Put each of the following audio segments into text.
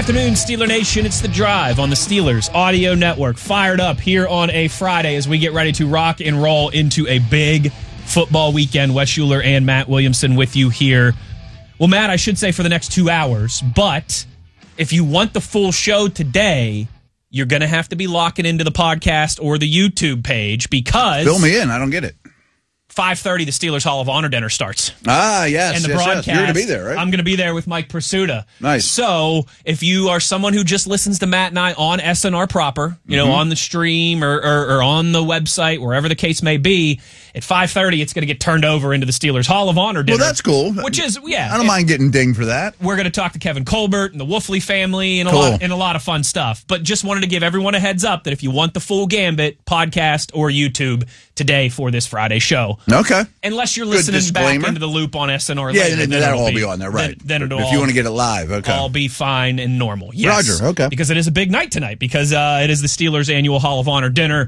afternoon, Steeler Nation. It's The Drive on the Steelers Audio Network. Fired up here on a Friday as we get ready to rock and roll into a big football weekend. Wes Schuler and Matt Williamson with you here. Well, Matt, I should say for the next 2 hours, but if you want the full show today, you're going to have to be locking into the podcast or the YouTube page because... Fill me in. I don't get it. 5:30, the Steelers Hall of Honor dinner starts. Ah, yes. And the broadcast, You're going to be there, right? I'm going to be there with Mike Pursuta. Nice. So if you are someone who just listens to Matt and I on SNR proper, you know, on the stream or on the website, wherever the case may be, at 5:30, it's going to get turned over into the Steelers Hall of Honor dinner. Well, that's cool. Which is, yeah. I don't mind getting dinged for that. We're going to talk to Kevin Colbert and the Wolfley family and a lot of fun stuff. But just wanted to give everyone a heads up that if you want the full gambit, podcast or YouTube today for this Friday show. Okay. Unless you're listening back into the loop on SNR. Yeah, later, then that'll all be on there, right. Then it'll if you want to get it live, okay. All be fine and normal. Yes. Roger, okay. Because it is a big night tonight because it is the Steelers annual Hall of Honor dinner.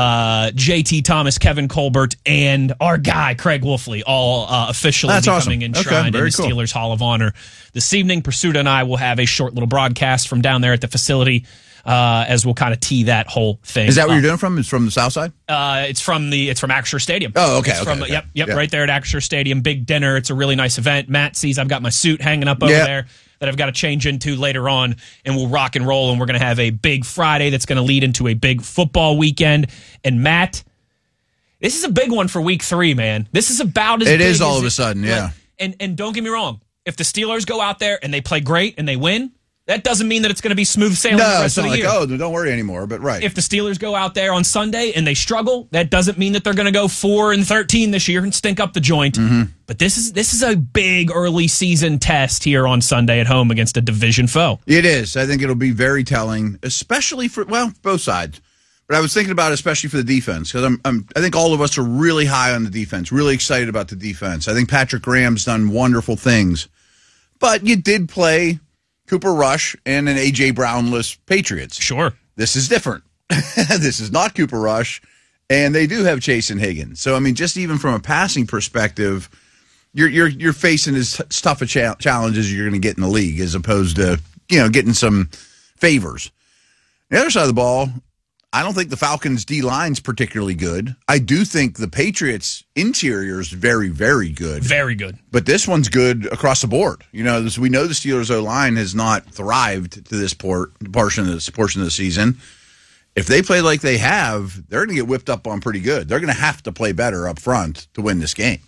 JT Thomas, Kevin Colbert, and our guy, Craig Wolfley, all officially becoming enshrined in the Steelers Hall of Honor. This evening, Pursuit and I will have a short little broadcast from down there at the facility as we'll kind of tee that whole thing. Is that where you're doing from? It's from the South Side? It's from Acrisure Stadium. Oh, okay. Yep, right there at Acrisure Stadium. Big dinner. It's a really nice event. Matt sees I've got my suit hanging up over there that I've got to change into later on, and we'll rock and roll, and we're going to have a big Friday that's going to lead into a big football weekend. And Matt, this is a big one for week 3, man. This is about as big as it is all as of a sudden, yeah. And don't get me wrong. If the Steelers go out there and they play great and they win, that doesn't mean that it's going to be smooth sailing the rest of the year. Oh, don't worry anymore, but right. If the Steelers go out there on Sunday and they struggle, that doesn't mean that they're going to go 4-13 this year and stink up the joint. Mm-hmm. But this is a big early season test here on Sunday at home against a division foe. It is. I think it'll be very telling, especially for, both sides. But I was thinking about it especially for the defense because I think all of us are really high on the defense, really excited about the defense. I think Patrick Graham's done wonderful things. But you did play Cooper Rush and an A.J. Brownless Patriots. Sure. This is different. This is not Cooper Rush, and they do have Chase and Higgins. So, I mean, just even from a passing perspective, you're facing as tough a challenge as you're going to get in the league as opposed to, getting some favors. The other side of the ball, I don't think the Falcons' D-line's particularly good. I do think the Patriots' interior is very, very good. Very good. But this one's good across the board. We know the Steelers' O-line has not thrived to this portion of the season. If they play like they have, they're going to get whipped up on pretty good. They're going to have to play better up front to win this game.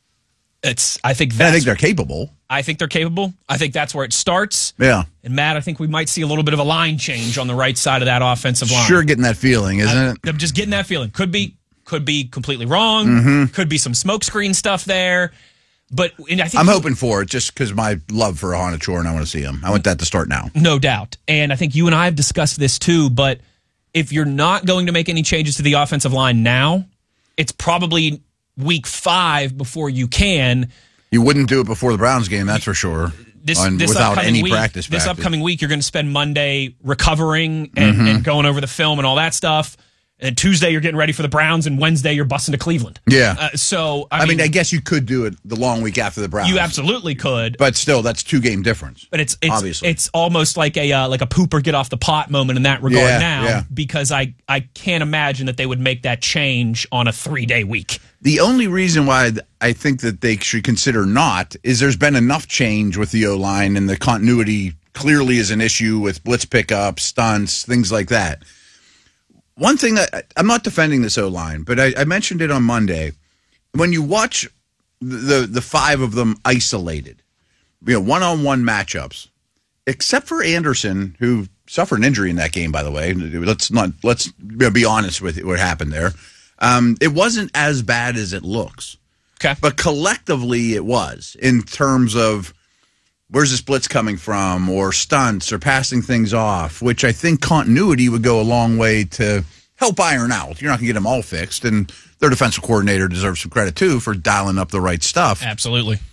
I think they're capable. I think they're capable. I think that's where it starts. Yeah. And Matt, I think we might see a little bit of a line change on the right side of that offensive line. Sure, getting that feeling, isn't it? I'm just getting that feeling. Could be completely wrong. Mm-hmm. Could be some smokescreen stuff there. But I think I'm hoping for it just because my love for Honachor and I want to see him. I want that to start now. No doubt. And I think you and I have discussed this too, but if you're not going to make any changes to the offensive line now, it's probably week 5 before you can. You wouldn't do it before the Browns game, that's for sure. Without any practice. This upcoming week, you're going to spend Monday recovering and going over the film and all that stuff. And Tuesday, you're getting ready for the Browns, and Wednesday, you're busting to Cleveland. Yeah. I mean, I guess you could do it the long week after the Browns. You absolutely could. But still, that's 2-game difference. But it's obviously it's almost like a pooper get off the pot moment in that regard because I can't imagine that they would make that change on a 3-day week. The only reason why I think that they should consider not is there's been enough change with the O-line, and the continuity clearly is an issue with blitz pickups, stunts, things like that. One thing, I'm not defending this O-line, but I mentioned it on Monday. When you watch the 5 of them isolated, one-on-one matchups, except for Anderson, who suffered an injury in that game, by the way. Let's be honest with what happened there. It wasn't as bad as it looks. Okay. But collectively it was, in terms of where's this blitz coming from, or stunts, or passing things off, which I think continuity would go a long way to help iron out. You're not going to get them all fixed, and their defensive coordinator deserves some credit, too, for dialing up the right stuff. Absolutely.